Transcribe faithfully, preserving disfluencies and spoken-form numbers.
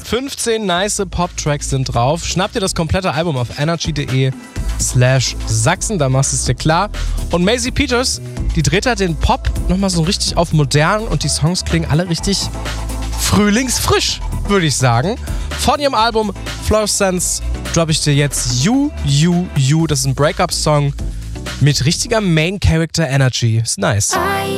fünfzehn nice Pop-Tracks sind drauf. Schnapp dir das komplette Album auf energy.de slash Sachsen, da machst du es dir klar. Und Maisie Peters, die dreht halt den Pop nochmal so richtig auf modern und die Songs klingen alle richtig frühlingsfrisch, würde ich sagen. Von ihrem Album Fluorescence droppe ich dir jetzt You, You, You. Das ist ein Breakup-Song mit richtiger Main-Character-Energy. Ist nice.